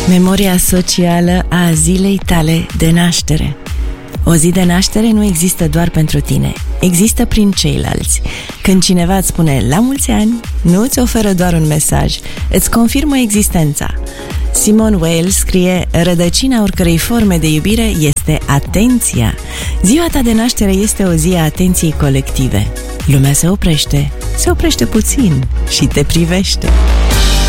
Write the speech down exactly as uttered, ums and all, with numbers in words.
Memoria socială a zilei tale de naștere. O zi de naștere nu există doar pentru tine, există prin ceilalți. Când cineva îți spune la mulți ani, nu îți oferă doar un mesaj, îți confirmă existența. Simone Weil scrie: rădăcina oricărei forme de iubire este atenția. Ziua ta de naștere este o zi a atenției colective. Lumea se oprește, se oprește puțin și te privește.